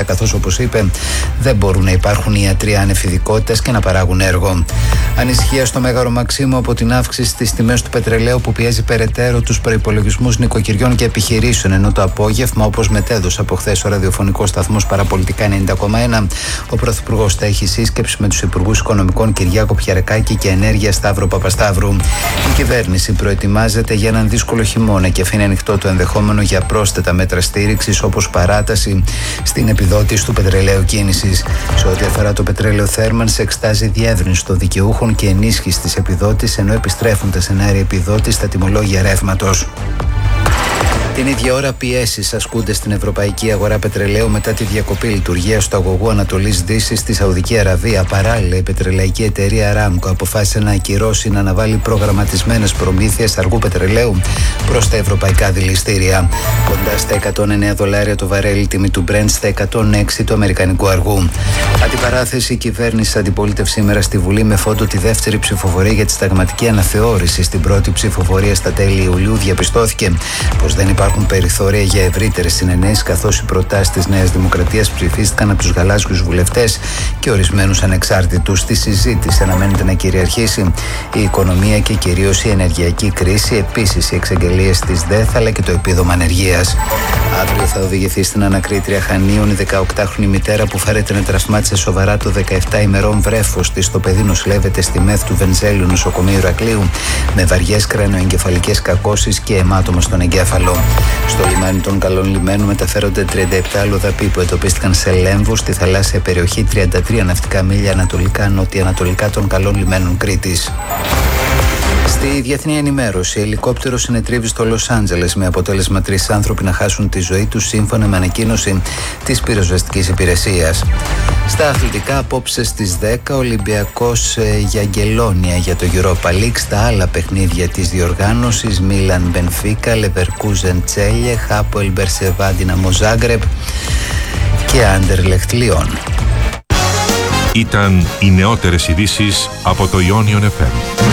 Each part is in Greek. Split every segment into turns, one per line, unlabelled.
προβλήματα, καθώς, όπως είπε, δεν μπορούν να υπάρχουν ιατροί άνευ ειδικότητας και να παράγουν έργο. Ανησυχία στο Μέγαρο Μαξίμου από την αύξηση στις τιμές του πετρελαίου που πιέζει περαιτέρω τους προϋπολογισμούς νοικοκυριών και επιχειρήσεων, ενώ το απόγευμα, όπως μετέδωσε από χθες ο ραδιοφωνικός σταθμός Παραπολιτικά 90,1, ο Πρωθυπουργός θα έχει σύσκεψη με τους Υπουργούς Οικονομικών Κυριάκο Πιαρεκάκη και Ενέργειας Σταύρο Παπασταύρου. Η κυβέρνηση προετοιμάζεται για έναν δύσκολο χειμώνα και αφήνει ανοιχτό το ενδεχόμενο για πρόσθετα μέτρα στήριξης, όπως παράταση στην επιδότηση του πετρελαίου κίνησης. Σε ό,τι αφορά το πετρέλαιο θέρμανσης, εξετάζει διεύρυνση των δικαιούχων και ενίσχυση της επιδότησης, ενώ επιστρέφουν τα σενάρια επιδότησης στα τιμολόγια ρεύματος. Την ίδια ώρα, πιέσεις ασκούνται στην ευρωπαϊκή αγορά πετρελαίου μετά τη διακοπή λειτουργίας του αγωγού Ανατολής Δύσης στη Σαουδική Αραβία. Παράλληλα, η πετρελαϊκή εταιρεία Aramco αποφάσισε να ακυρώσει να αναβάλει προγραμματισμένες προμήθειες αργού πετρελαίου προς τα ευρωπαϊκά δηληστήρια. Κοντά στα $109 το βαρέλι, τιμή του Brent στα 106 του αμερικανικού αργού. Αντιπαράθεση, η κυβέρνηση αντιπολίτευσε σήμερα στη Βουλή με φόντο τη δεύτερη ψηφοφορία για τη συνταγματική αναθεώρηση. Στην πρώτη ψηφοφορία στα τέλη Ιουλίου διαπιστώθηκε πως δεν υπάρχουν περιθώρια για ευρύτερες συνενέσεις, καθώς οι προτάσεις της Νέας Δημοκρατίας ψηφίστηκαν από τους γαλάζιους βουλευτές και ορισμένους ανεξάρτητους. Στη συζήτηση αναμένεται να κυριαρχήσει η οικονομία και κυρίως η ενεργειακή κρίση, επίσης οι εξαγγελίες της ΔΕΘ αλλά και το επίδομα ανεργίας. Αύριο θα οδηγηθεί στην ανακρίτρια Χανίων η 18χρονη μητέρα που φέρεται να τραυμάτισε σοβαρά το 17 ημερών βρέφος της. Το παιδί νοσηλεύεται στη ΜΕΘ του Βενζέλιου νοσοκομείου Ηρακλείου με βαριές κρανιοεγκεφαλικές κακώσεις και αιμάτωμα στον εγκέφαλο. Στο λιμάνι των Καλών Λιμένων μεταφέρονται 37 αλλοδαποί που εντοπίστηκαν σε Λέμβο στη θαλάσσια περιοχή 33 ναυτικά μίλια ανατολικά-νοτιοανατολικά των Καλών Λιμένων Κρήτης. Στη διεθνή ενημέρωση, ελικόπτερο συνετρίβει στο Λος Άντζελες με αποτέλεσμα 3 άνθρωποι να χάσουν τη ζωή τους, σύμφωνα με ανακοίνωση της πυροσβεστικής υπηρεσίας. Στα αθλητικά, απόψε στις 10, Ολυμπιακός για Αγγελόνια για το Europa League. Στα άλλα παιχνίδια της διοργάνωσης, Μίλαν Μπενφίκα, Λεβερκούζεν Τσέλιε, Χάποελ Μπερσεβά Ντίναμο Ζάγκρεπ και Άντερλεχτ Λιόν.
Ήταν οι νεότερες ειδήσεις από το Ionion FM.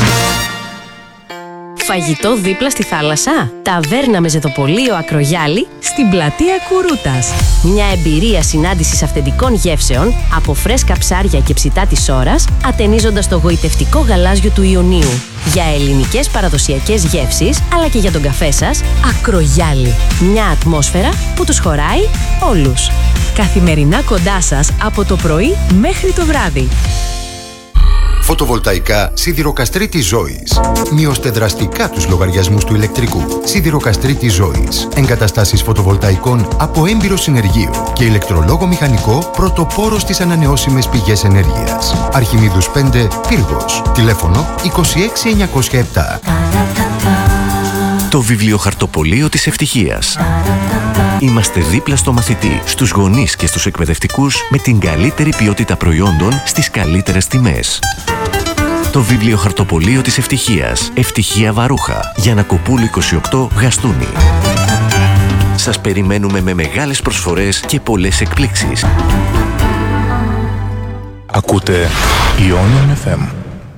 Φαγητό δίπλα στη θάλασσα. Ταβέρνα με ζεδοπολείο Ακρογιάλη στην πλατεία Κουρούτας. Μια εμπειρία συνάντησης αυθεντικών γεύσεων από φρέσκα ψάρια και ψητά της ώρας, ατενίζοντας το γοητευτικό γαλάζιο του Ιωνίου. Για ελληνικές παραδοσιακές γεύσεις, αλλά και για τον καφέ σας, Ακρογιάλη. Μια ατμόσφαιρα που τους χωράει όλους. Καθημερινά κοντά σας από το πρωί μέχρι το βράδυ.
Φωτοβολταϊκά Σιδηροκαστρίτης Ζώης. Μειώστε δραστικά τους λογαριασμούς του ηλεκτρικού. Σιδηροκαστρίτης Ζώης. Εγκαταστάσεις φωτοβολταϊκών από έμπειρο συνεργείο και ηλεκτρολόγο μηχανικό, πρωτοπόρο στις ανανεώσιμες πηγές ενέργειας. Αρχιμίδους 5, Πύργος. Τηλέφωνο 26907.
Το βιβλιοχαρτοπωλείο της ευτυχίας. Είμαστε δίπλα στο μαθητή, στους γονείς και στους εκπαιδευτικούς με την καλύτερη ποιότητα προϊόντων στις καλύτερες τιμές. Το βιβλιοχαρτοπωλείο της ευτυχίας. Ευτυχία Βαρούχα. Γιαννακοπούλου 28, Γαστούνι. Σας περιμένουμε με μεγάλες προσφορές και πολλές εκπλήξεις.
Ακούτε Ionion FM.